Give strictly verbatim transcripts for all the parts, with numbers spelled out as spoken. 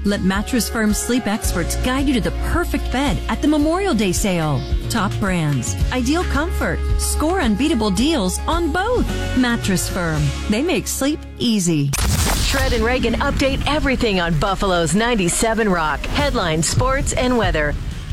Let Mattress Firm sleep experts guide you to the perfect bed at the Memorial Day sale. Top brands, ideal comfort, score unbeatable deals on both. Mattress Firm. They make sleep easy. Shred and Reagan update everything on Buffalo's ninety-seven Rock. Headlines, sports, and weather.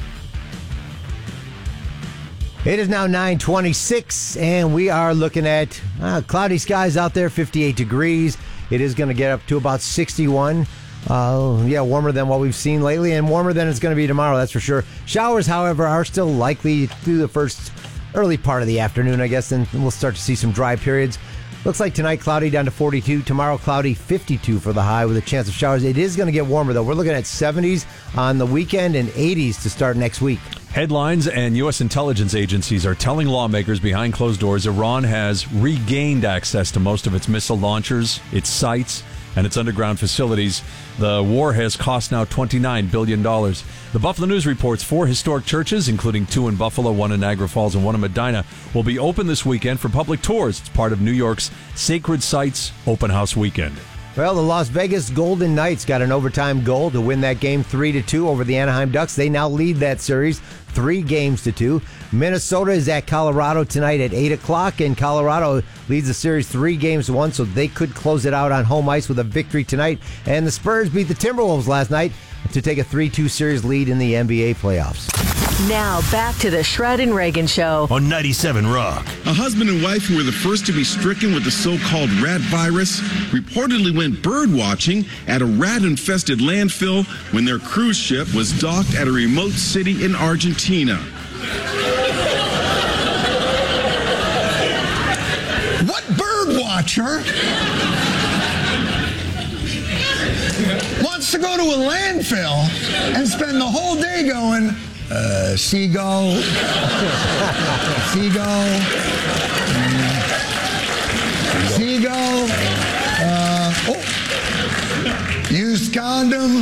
It is now nine twenty-six, and we are looking at uh, cloudy skies out there, fifty-eight degrees. It is going to get up to about sixty-one. Uh, yeah, warmer than what we've seen lately, and warmer than it's going to be tomorrow, that's for sure. Showers, however, are still likely through the first early part of the afternoon, I guess, and we'll start to see some dry periods. Looks like tonight cloudy down to forty-two. Tomorrow cloudy, fifty-two for the high with a chance of showers. It is going to get warmer, though. We're looking at seventies on the weekend and eighties to start next week. Headlines and U S intelligence agencies are telling lawmakers behind closed doors Iran has regained access to most of its missile launchers, its sites, and its underground facilities. The war has cost now twenty-nine billion dollars. The Buffalo News reports four historic churches, including two in Buffalo, one in Niagara Falls, and one in Medina, will be open this weekend for public tours. It's part of New York's Sacred Sites Open House Weekend. Well, the Las Vegas Golden Knights got an overtime goal to win that game three to two over the Anaheim Ducks. They now lead that series three games to two. Minnesota is at Colorado tonight at eight o'clock, and Colorado leads the series three games to one, so they could close it out on home ice with a victory tonight. And the Spurs beat the Timberwolves last night to take a three two series lead in the N B A playoffs. Now back to the Shred and Reagan Show on ninety-seven Rock. A husband and wife who were the first to be stricken with the so-called rat virus reportedly went bird watching at a rat-infested landfill when their cruise ship was docked at a remote city in Argentina. What bird watcher wants to go to a landfill and spend the whole day going, Uh, seagull, seagull, mm, seagull, uh, oh, used condom.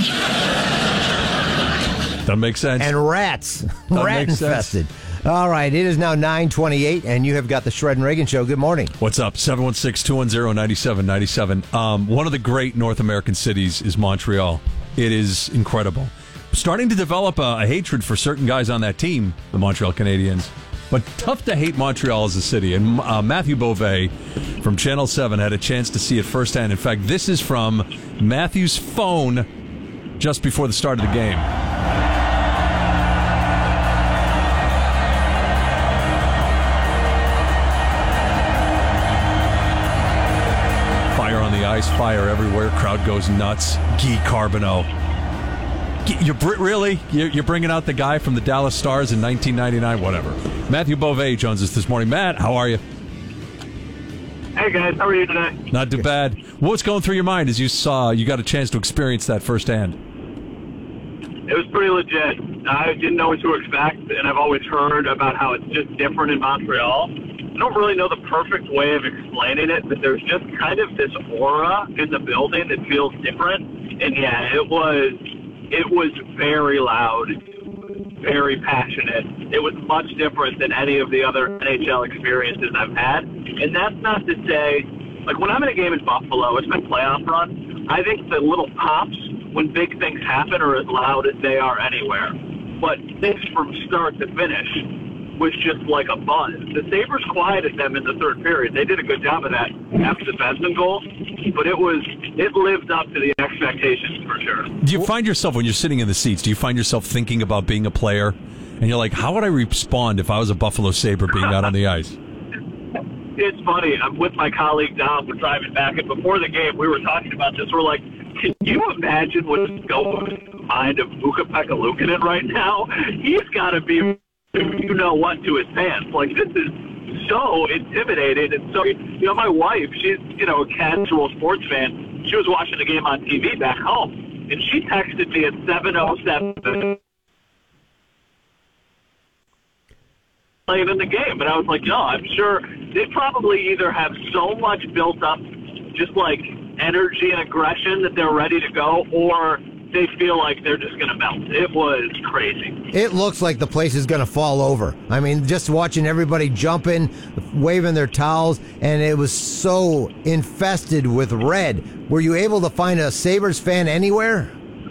That makes sense. And rats, rat infested. All right, it is now nine twenty-eight, and you have got the Shred and Reagan Show. Good morning. What's up? seven one six, two one zero, nine seven nine seven. Um, one of the great North American cities is Montreal. It is incredible. Starting to develop a, a hatred for certain guys on that team, the Montreal Canadiens. But tough to hate Montreal as a city. And uh, Matthew Beauvais from Channel seven had a chance to see it firsthand. In fact, this is from Matthew's phone just before the start of the game. Fire on the ice, fire everywhere, crowd goes nuts. Guy Carbonneau. You're really? You're bringing out the guy from the Dallas Stars in nineteen ninety-nine? Whatever. Matthew Beauvais joins us this morning. Matt, how are you? Hey, guys. How are you today? Not too bad. What's going through your mind as you saw, you got a chance to experience that firsthand? It was pretty legit. I didn't know what to expect, and I've always heard about how it's just different in Montreal. I don't really know the perfect way of explaining it, but there's just kind of this aura in the building that feels different. And, yeah, it was... It was very loud, very passionate. It was much different than any of the other N H L experiences I've had. And that's not to say, like when I'm in a game in Buffalo, it's my playoff run, I think the little pops when big things happen are as loud as they are anywhere. But this from start to finish was just like a buzz. The Sabres quieted them in the third period. They did a good job of that after the Benson goal, but it was it lived up to the expectations for sure. Do you find yourself, when you're sitting in the seats, do you find yourself thinking about being a player? And you're like, how would I respond if I was a Buffalo Sabre being out on the ice? It's funny. I'm with my colleague Dom. We're driving back, and before the game, we were talking about this. We're like, can you imagine what's going on in the mind of Ukko-Pekka Luukkonen right now? He's got to be... you know what to his fans. Like, this is so intimidating. And so, you know, my wife, she's, you know, a casual sports fan. She was watching the game on T V back home, and she texted me at seven oh seven playing in the game. And I was like, no, I'm sure they probably either have so much built up, just like energy and aggression that they're ready to go, or they feel like they're just going to melt. It was crazy. It looks like the place is going to fall over. I mean, just watching everybody jumping, waving their towels, and it was so infested with red. Were you able to find a Sabres fan anywhere?